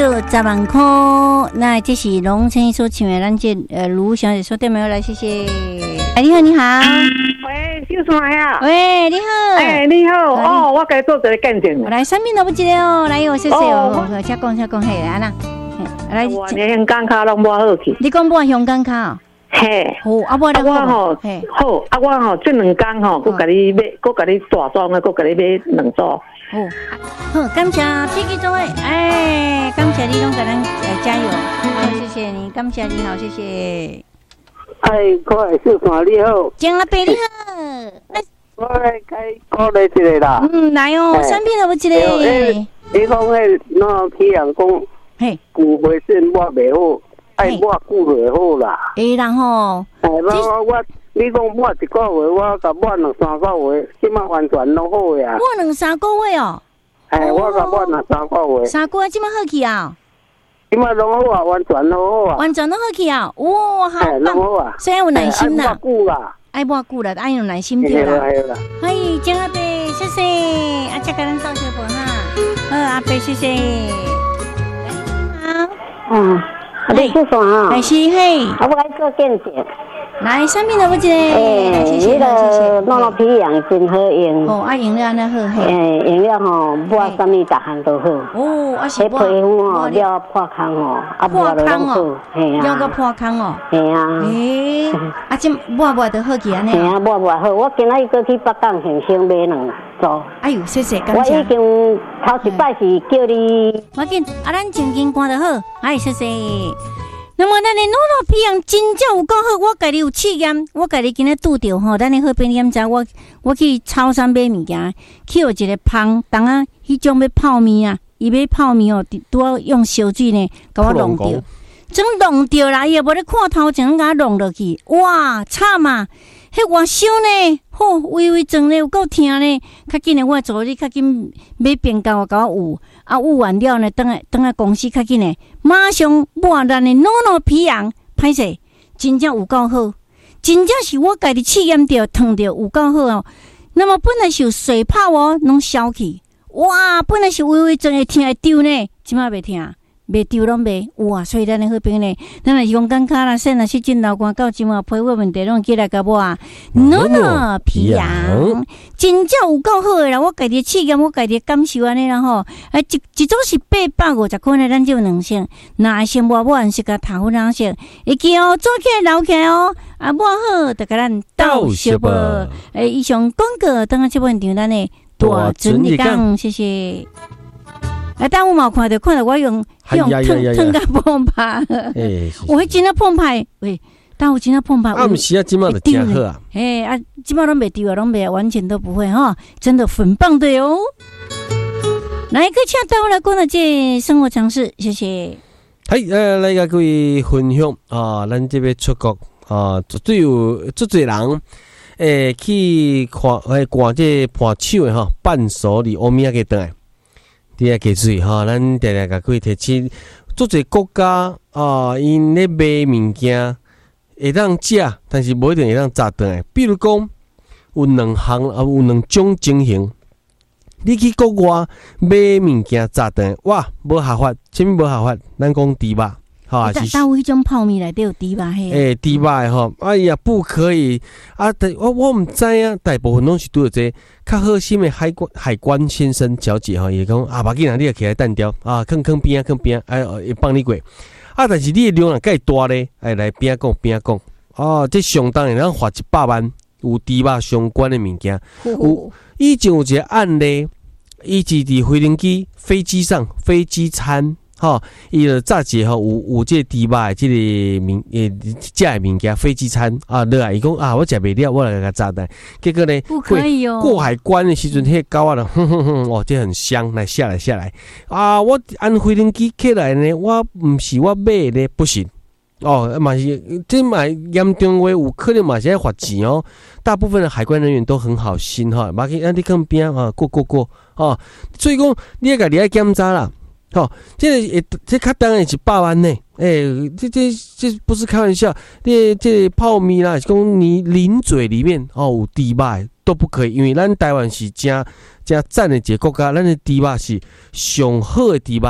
10万块。那这是龙城所请的咱这卢小姐说对没有？来，谢谢。哎，你好，你好。 喂，秀山呀。 喂，你好。 哎，你好。哦，我该做一个见证。 我来生命都不记得哦，来有谢谢哦。请讲嘿，安那。来， 我连香港卡拢无好去。 你讲无香港卡？嘿。哦，啊，我吼，好，啊，我吼这2天吼，佮你买，佮你大装的，佮你买2组。 哦，好，感谢天气中的，哎，感谢你拢给咱加油，好，谢谢你，感谢你好，谢谢。 哎，各位秀山你好， 江阿伯你好， 我来开鼓励一个啦。 来哦，产品都不一个。 你讲迄那批人讲，嘿，旧回线抹袂好，爱抹久就好啦。 然后， 我。你讲抹1个月，我甲抹2-3个月，即马完全拢好呀。 抹2-3个月哦。 我甲抹2-3个月。 3个月即马好去啊？ 即马拢好啊，完全拢好啊。 完全拢好去啊！哇，好棒！ 拢好啊。 所以有耐心啦。 爱抹久啦。 爱抹久啦，爱有耐心对啦。可以，江阿伯，谢谢。啊，再给咱倒小盆哈。阿伯，谢谢。好。 你是啥啊？ 来是嘿。 我来做见证。 来，产品都不一个。谢谢， 诺诺皮养真好用。 哦，用了安尼好嘿。 用了吼，抹啥物逐项都好。 哦，啊是抹。皮肤吼，了破空吼， 破空哦， 嘿啊。 了个破空哦。 嘿啊。 啊，这抹都好去安尼。 嘿啊，抹好。我今仔日过去北港现场买2组。 哎呦，谢谢，感谢。 我已经头一摆是叫你。 我紧，咱前景看得好，哎，谢谢。那么咱的诺诺皮养真正有够好，我家己有试验，我家己今日拄着吼，咱的好朋友知我去超商买物件，去有一个芳当啊，迄种要泡面啊，伊要泡面哦，拄要用烧水呢，甲我弄着，真弄着啦，伊也无咧看头前，甲我弄落去，哇，惨啊！迄外烧呢，吼，微微转呢，有够疼呢。较紧的，我做你较紧买便当，我甲我捂，捂完了呢，等下公司较紧的，马上抹咱的诺诺皮养，歹势，真正有够好，真正是我家己试验着，烫着有够好哦。那么本来是有水泡哦，拢消去，哇，本来是微微转会疼会丢呢，即马袂疼。袂丢拢袂哇，所以咱的好朋友呢，咱若用感觉啦，说若是真老寒到即马皮肤问题，拢记来甲我啊，诺诺皮养，真正有够好诶啦！我家己试验，我家己感受安尼啦吼，一组是850块呢，咱就有2箱，若先抹完是甲头粉2箱，会记哦，做起来留起来哦，抹好就甲咱倒小波，以上广告等下这本场咱的大准你讲，谢谢。但我冇看到我用烫个澎湃，我迄真啊澎湃，喂，但我真啊澎湃， 毋是啊，今嘛就真好啊， 今嘛拢袂丢啊，拢袂完全都不会哈，真的很棒的哟。来，个请带我来讲的这生活常识，谢谢。 来甲各位分享啊，咱这边出国啊，绝对有足侪人去看看这伴手的哈，伴手礼欧米亚给倒来。你也记住哈，咱常常甲各位提醒，做侪国家啊，因咧卖物件会当食，但是无一定会当砸倒来。比如讲，有2项有2种情形，你去国外买物件砸倒来，哇，无合法，啥物无合法？咱讲猪肉。 但有迄种泡面内底有猪肉嘿， 猪肉的吼，哎呀，不可以啊！我唔知啊，大部分拢是拄着这较好心的海关先生小姐吼，伊讲啊，把囡仔你也起来单调啊，坑边哎，会帮你过啊，但是你的量若介大咧，哎，来边讲哦，这相当于咱花100万有猪肉相关的物件，以前有一个案例，伊是伫飞机上飞机餐。伊就炸一吼有这猪肉的这个食的物件飞机餐啊，落来伊讲啊，我食袂了，我来甲炸弹。结果呢， 不可以哦。 过海关的时阵，迄狗啊，哇，这很香，来下来啊！我按飞行机起来呢，我唔是我买的，不行哦，嘛是这嘛严重话有可能嘛是要罚钱哦。大部分的海关人员都很好心哈，马去你看边啊过啊，所以讲你要家己爱检查啦。这较当然是100万呢，这不是开玩笑，这泡面啦，是讲你零嘴里面有猪肉都不可以，因为咱台湾是真赞的一个国家，咱的猪肉是上好的猪肉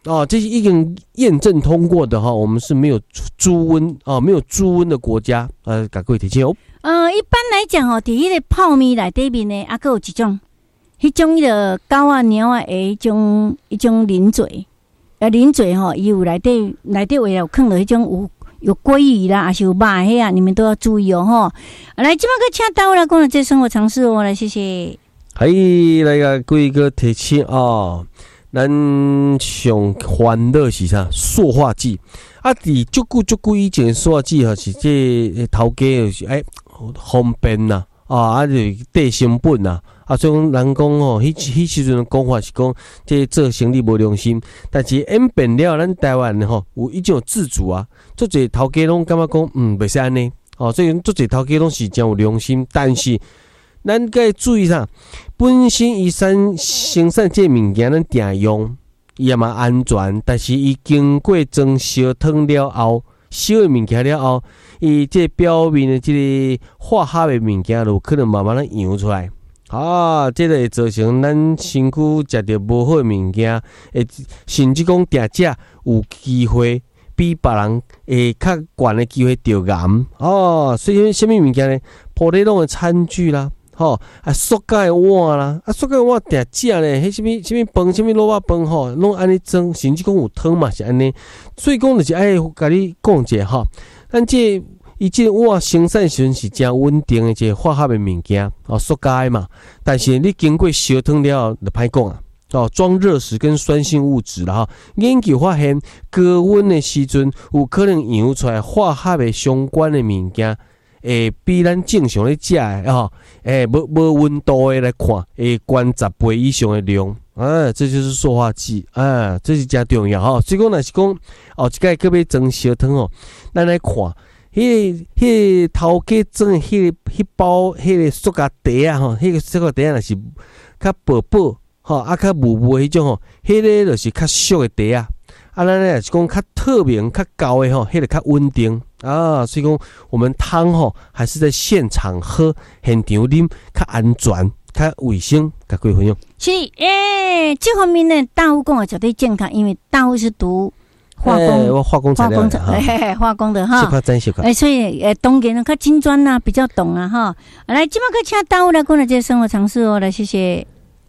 这是已经验证通过的我们是没有猪瘟没有猪瘟的国家给各位提醒一般来讲伫迄个泡面内底面呢，还有一种，迄种个狗啊、猫啊一种鳞嘴，鳞嘴伊有内底为了放落迄种有鲑鱼啦，还是有肉迄啊，你们都要注意来，即摆个请到来讲了这生活常识来谢谢。 来个各位个提醒咱上欢乐是啥？塑化剂伫足久以前塑化剂是这头家方便呐就是低成本呐所以讲人讲迄时阵讲法是讲这做生意无良心，但是演变了咱台湾有一种自主足侪头家拢感觉讲袂使安尼所以足侪头家拢是真有良心，但是咱该注意啥？本身伊生产这物件咱定用，伊也嘛安全，但是伊经过装烧汤了后，烧的物件了后，伊这表面的这个化学的物件就可能慢慢扬出来。这个会造成咱身躯食到无好的物件，甚至讲定食有机会比别人会较悬的机会得癌。所以什么物件呢？玻璃拢的餐具啦。塑胶的碗啦，塑胶的碗定食咧，迄什么饭，什么萝卜饭拢安尼装，甚至讲有汤嘛是安尼。所以讲就是甲你讲者咱伊这碗生产时阵是真稳定的一个化学的物件塑胶的嘛。但是你经过烧汤了就歹讲装热时跟酸性物质啦研究发现高温的时阵有可能扬出来化学的相关的物件。比咱正常咧食的无温度的来看，悬10倍以上的量这就是塑化剂这是真重要所以讲若是讲一摆个要装烧汤咱来看，迄头家装的迄包迄个塑胶袋迄个塑胶袋若是较薄较雾迄种迄个就是较俗的袋咱咧是讲较透明较高的迄个较稳定所以讲我们汤还是在现场喝，现场啉较安全较卫生，甲各位分享。 是这方面呢，大夫讲的绝对健康，因为大夫是读化工材料化工的所以当然较精专比较懂来，即摆个请大夫来讲的这生活常识来谢谢。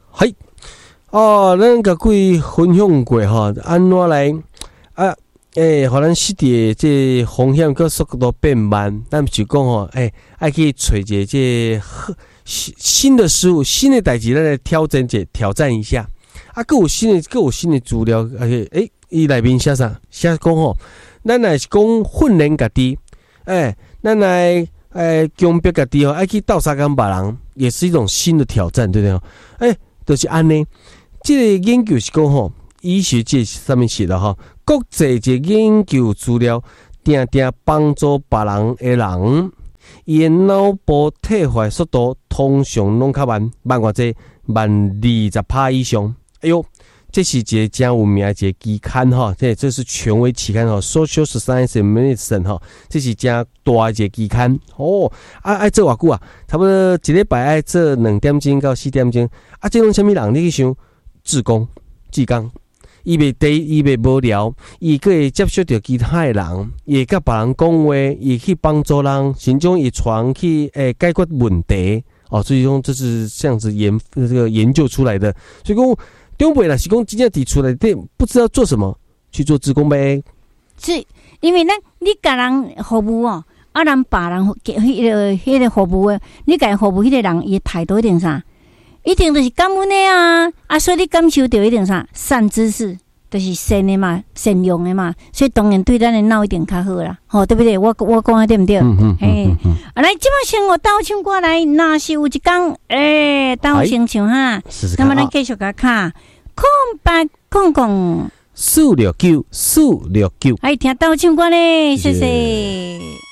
咱甲各位分享过安怎来互咱实地这风险跟速度变慢，咱就讲爱去找一个这新的事物、新的代志，咱来挑战一下。各有新的资料，伊内面写啥？写讲咱若是讲训练家己，咱来强迫家己爱去斗相共别人，也是一种新的挑战，对不对？就是安尼。这个研究是讲医学界上面写的国际这研究资料，定帮助别人的人，伊的脑部退化速度通常拢较慢偌济，慢20%以上。这是一个真有名的一个期刊这是权威期刊Social Science and Medicine 这是真大的一个期刊爱做偌久差不多一礼拜爱做2点钟到4点钟这种什么人你去想？志工，伊袂无聊，伊佫会接触到其他的人，伊会甲别人讲话，伊去帮助人，甚至伊传去解决问题所以讲这是这样子研究出来的。所以讲中辈若是讲真正提出来不知道做什么，去做志工呗。 是因为你甲人服务人别人迄个服务的，你甲服务迄个人，伊态度一定啥？一定就是感恩的所以你感受到一定啥善知识，就是善的嘛，善良的嘛，所以当然对咱的脑一定较好啦，对不对？我讲的对不对？来，即摆生活倒唱过来，若是有一天倒先唱那么咱继续甲卡空469， 听倒唱歌咧，谢谢。